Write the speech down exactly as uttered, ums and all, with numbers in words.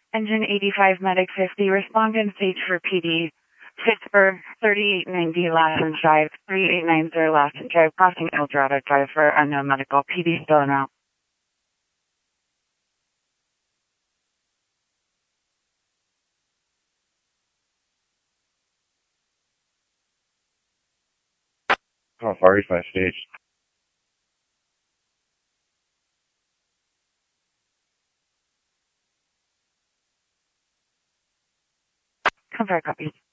Engine eighty-five, Medic fifty, respondent stage for P D. Pittsburgh, thirty-eight ninety Lassen Drive, thirty-eight ninety Lassen Drive, crossing El Dorado Drive for unknown medical. P D still en route. Oh, forty-five stage. Confirm copy.